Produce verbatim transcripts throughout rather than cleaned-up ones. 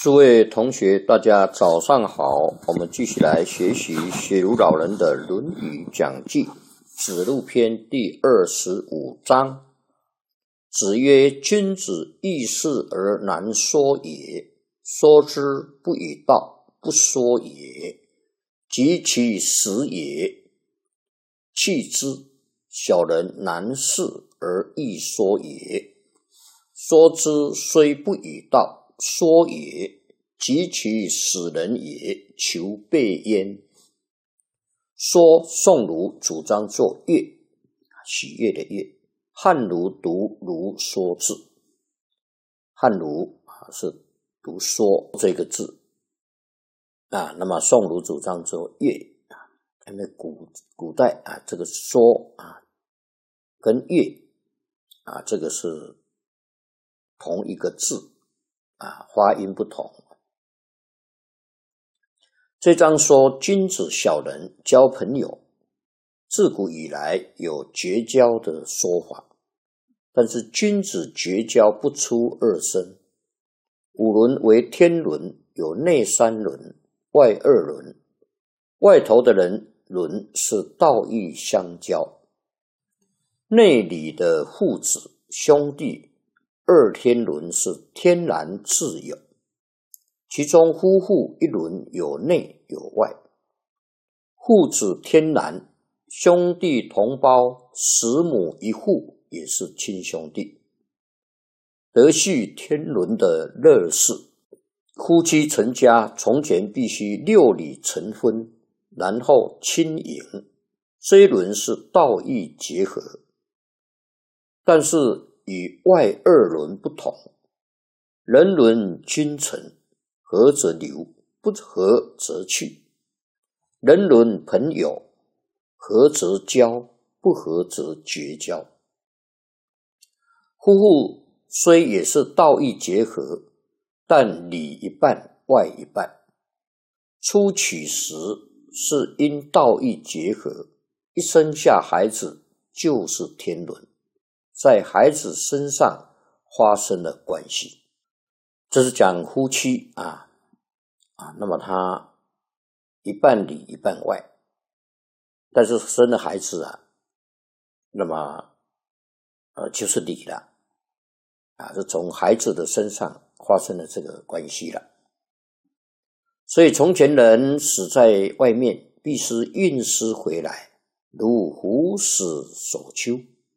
诸位同学，大家早上好。我们继续来学习雪如老人的《论语讲记》子路篇第二十五章。子曰：君子易事而难说也，说之不以道，不说也，及其实也。弃之。小人难事而易说也，说之虽不以道，说也，及其使人也，求备焉。说，宋儒主张作乐，喜悦的乐。汉儒读儒说字，汉儒是读说这个字啊，那么宋儒主张作乐啊，因为古古代啊，这个说啊跟乐啊，这个是同一个字啊，发音不同。这章说君子小人交朋友，自古以来有绝交的说法，但是君子绝交不出二声。五伦为天伦，有内三伦，外二伦。外头的人伦是道义相交，内里的父子兄弟二天伦是天然自有，其中夫妇一伦有内有外，父子天然，兄弟同胞十母一户也是亲兄弟。德系天伦的乐事，夫妻成家从前必须六礼成婚，然后亲迎，这一轮是道义结合。但是与外二伦不同，人伦君臣，合则留，不合则去；人伦朋友，合则交，不合则绝交。夫妇虽也是道义结合，但里一半，外一半。初取时是因道义结合，一生下孩子就是天伦，在孩子身上发生了关系。这是讲夫妻啊啊，那么他一半里一半外，但是生了孩子啊，那么呃就是里了啊，是从孩子的身上发生了这个关系了。所以从前人死在外面，必是运尸回来，如虎死首丘。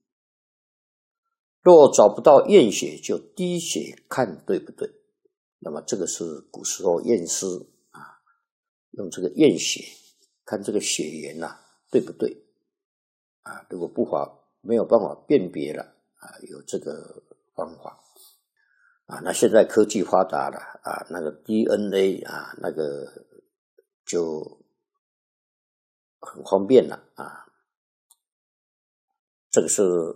若找不到验血，就滴血看对不对。那么这个是古时候验尸啊，用这个验血看这个血缘啊对不对啊？如果不法没有办法辨别了啊，有这个方法啊。那现在科技发达了啊，那个 D N A 啊，那个就很方便了啊。这个是